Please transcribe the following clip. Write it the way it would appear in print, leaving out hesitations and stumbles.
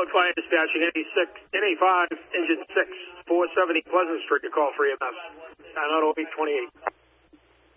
Road Fire Dispatching, NA5, Engine 6, 470 Pleasant Street to call for EMS. Time out 0828.